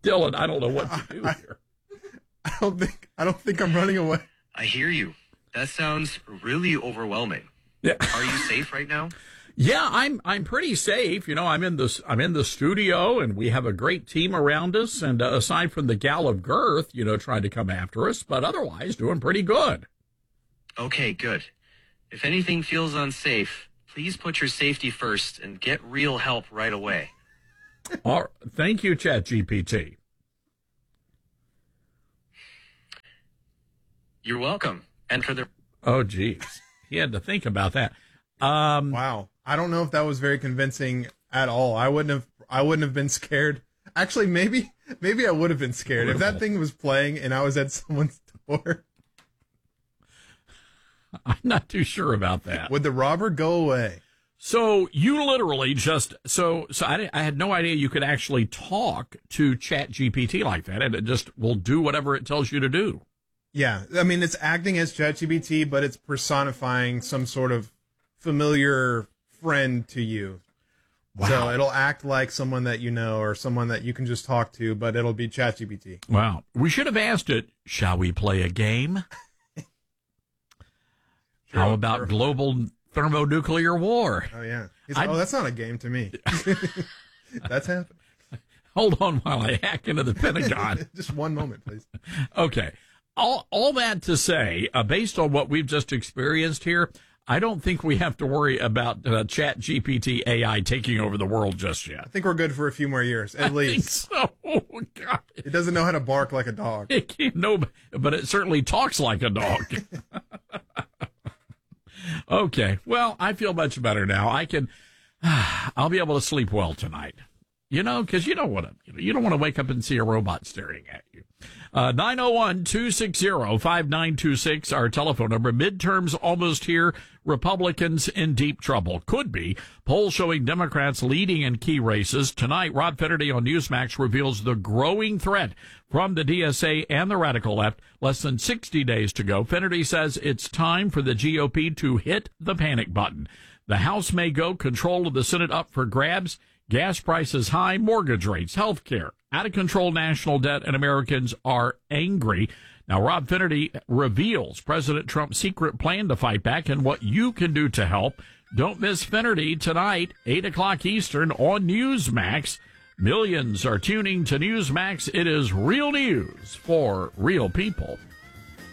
Dylan, I don't know what to do here. I don't think I'm running away. I hear you. That sounds really overwhelming. Yeah. Are you safe right now? Yeah, I'm pretty safe. I'm in the studio, and we have a great team around us. And aside from the gal of girth, trying to come after us, but otherwise doing pretty good. Okay, good. If anything feels unsafe, please put your safety first and get real help right away. Thank you, ChatGPT. You're welcome. Enter the... Oh, geez. He had to think about that. Wow. I don't know if that was very convincing at all. I wouldn't have been scared. Actually, maybe I would have been scared if that thing was playing and I was at someone's door. I'm not too sure about that. Would the robber go away? So you literally so I had no idea you could actually talk to ChatGPT like that, and it just will do whatever it tells you to do. Yeah. I mean, it's acting as ChatGPT, but it's personifying some sort of familiar friend to you. Wow. So it'll act like someone that you know or someone that you can just talk to, but it'll be ChatGPT. Wow. We should have asked it, shall we play a game? How about global thermonuclear war? Oh, yeah. That's not a game to me. That's happened. Hold on while I hack into the Pentagon. Just one moment, please. Okay. All that to say, based on what we've just experienced here, I don't think we have to worry about ChatGPT AI taking over the world just yet. I think we're good for a few more years, at least. I think so. Oh, God. It doesn't know how to bark like a dog. It can't know, but it certainly talks like a dog. Okay. Well, I feel much better now. I'll be able to sleep well tonight. Because you don't want to wake up and see a robot staring at you. 901-260-5926, our telephone number. Midterms almost here. Republicans in deep trouble. Could be. Polls showing Democrats leading in key races. Tonight, Rob Finnerty on Newsmax reveals the growing threat from the DSA and the radical left. Less than 60 days to go. Finnerty says it's time for the GOP to hit the panic button. The House may go, control of the Senate up for grabs. Gas prices high, mortgage rates, health care, out of control national debt, and Americans are angry. Now, Rob Finnerty reveals President Trump's secret plan to fight back and what you can do to help. Don't miss Finnerty tonight, 8 o'clock Eastern on Newsmax. Millions are tuning to Newsmax. It is real news for real people.